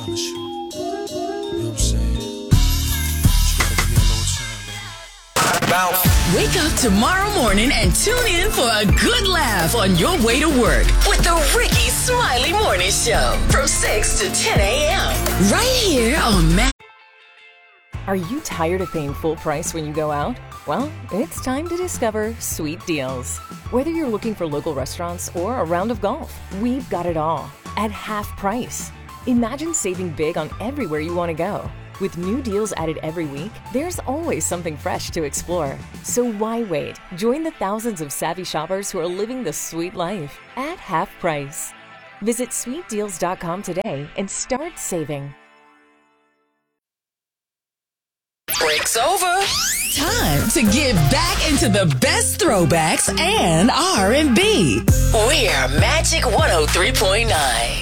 promise you. You know what I'm saying? You gotta give me a little time, baby. Wake up tomorrow morning and tune in for a good laugh on your way to work with the Ricky Smiley Morning Show from 6 to 10 a.m. right here on Matt. Are you tired of paying full price when you go out? Well, it's time to discover Sweet Deals. Whether you're looking for local restaurants or a round of golf, we've got it all at half price. Imagine saving big on everywhere you want to go. With new deals added every week, there's always something fresh to explore. So why wait? Join the thousands of savvy shoppers who are living the sweet life at half price. Visit sweetdeals.com today and start saving. Break's over. Time to get back into the best throwbacks and R&B. We're Magic 103.9.